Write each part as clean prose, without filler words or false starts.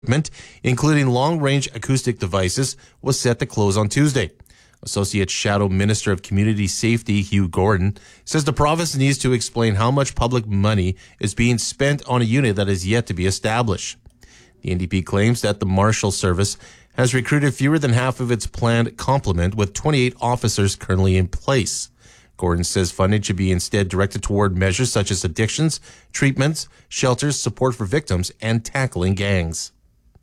including long-range acoustic devices, was set to close on Tuesday. Associate Shadow Minister of Community Safety, Hugh Gordon, says the province needs to explain how much public money is being spent on a unit that is yet to be established. The NDP claims that the Marshal Service has recruited fewer than half of its planned complement, with 28 officers currently in place. Gordon says funding should be instead directed toward measures such as addictions, treatments, shelters, support for victims, and tackling gangs.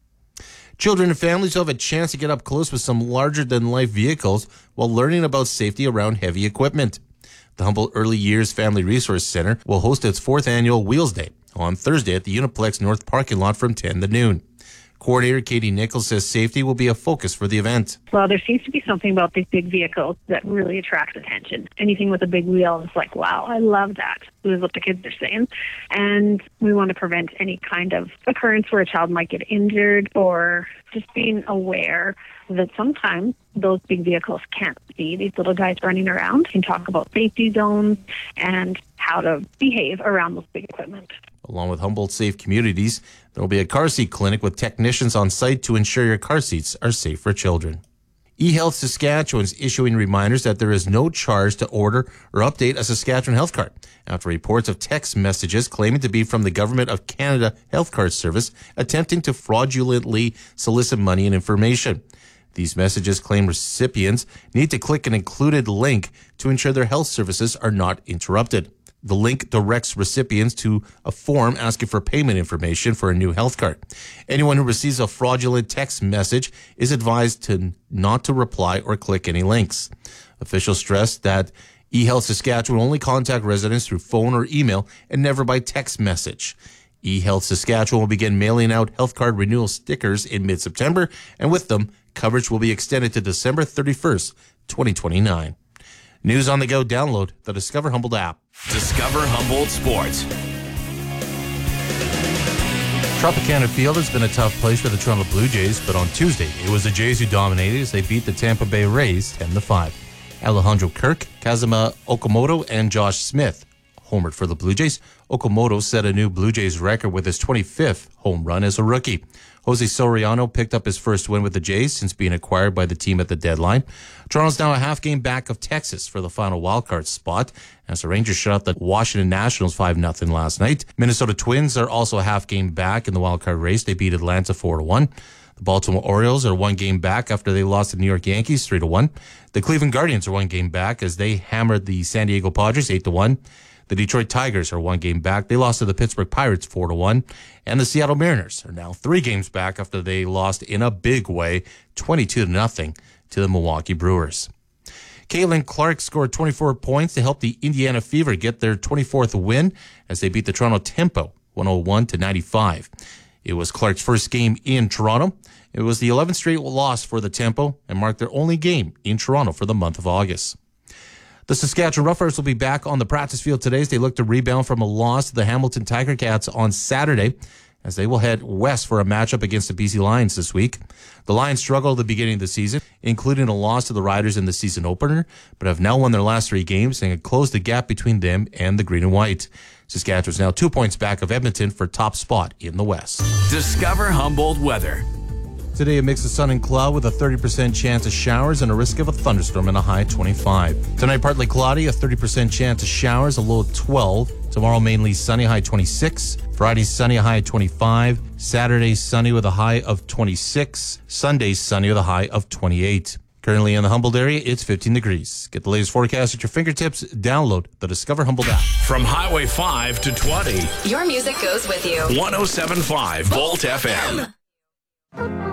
Children and families will have a chance to get up close with some larger-than-life vehicles while learning about safety around heavy equipment. The Humboldt Early Years Family Resource Center will host its 4th annual Wheels Day on Thursday at the Uniplex North parking lot from 10 to noon. Coordinator Katie Nichols says safety will be a focus for the event. Well, there seems to be something about these big vehicles that really attracts attention. Anything with a big wheel is like, wow, I love that. This is what the kids are saying. And we want to prevent any kind of occurrence where a child might get injured, or just being aware that sometimes those big vehicles can't see these little guys running around, and talk about safety zones and how to behave around those big equipment. Along with Humboldt Safe Communities, there will be a car seat clinic with technicians on site to ensure your car seats are safe for children. eHealth Saskatchewan is issuing reminders that there is no charge to order or update a Saskatchewan health card after reports of text messages claiming to be from the Government of Canada Health Card Service attempting to fraudulently solicit money and information. These messages claim recipients need to click an included link to ensure their health services are not interrupted. The link directs recipients to a form asking for payment information for a new health card. Anyone who receives a fraudulent text message is advised to not to reply or click any links. Officials stress that eHealth Saskatchewan will only contact residents through phone or email and never by text message. eHealth Saskatchewan will begin mailing out health card renewal stickers in mid-September, and with them, coverage will be extended to December 31st, 2029. News on the go. Download the Discover Humboldt app. Discover Humboldt Sports. Tropicana Field has been a tough place for the Toronto Blue Jays, but on Tuesday, it was the Jays who dominated as they beat the Tampa Bay Rays 10-5. Alejandro Kirk, Kazuma Okamoto, and Josh Smith homered for the Blue Jays. Okamoto set a new Blue Jays record with his 25th home run as a rookie. Jose Soriano picked up his first win with the Jays since being acquired by the team at the deadline. Toronto's now a half game back of Texas for the final wildcard spot as the Rangers shut out the Washington Nationals 5-0 last night. Minnesota Twins are also a half game back in the wildcard race. They beat Atlanta 4-1. The Baltimore Orioles are 1 game back after they lost to the New York Yankees 3-1. The Cleveland Guardians are 1 game back as they hammered the San Diego Padres 8-1. The Detroit Tigers are 1 game back. They lost to the Pittsburgh Pirates 4-1. And the Seattle Mariners are now 3 games back after they lost in a big way 22-0 to the Milwaukee Brewers. Caitlin Clark scored 24 points to help the Indiana Fever get their 24th win as they beat the Toronto Tempo 101-95. It was Clark's first game in Toronto. It was the 11th straight loss for the Tempo and marked their only game in Toronto for the month of August. The Saskatchewan Roughriders will be back on the practice field today as they look to rebound from a loss to the Hamilton Tiger Cats on Saturday, as they will head west for a matchup against the BC Lions this week. The Lions struggled at the beginning of the season, including a loss to the Riders in the season opener, but have now won their last 3 games and have closed the gap between them and the Green and White. Saskatchewan is now 2 points back of Edmonton for top spot in the West. Discover Humboldt weather. Today, a mix of sun and cloud with a 30% chance of showers and a risk of a thunderstorm and a high 25. Tonight, partly cloudy, a 30% chance of showers, a low of 12. Tomorrow, mainly sunny, high 26. Friday, sunny, a high 25. Saturday, sunny with a high of 26. Sunday, sunny with a high of 28. Currently in the Humboldt area, it's 15 degrees. Get the latest forecast at your fingertips. Download the Discover Humboldt app. From Highway 5 to 20. Your music goes with you. 107.5 Volt FM.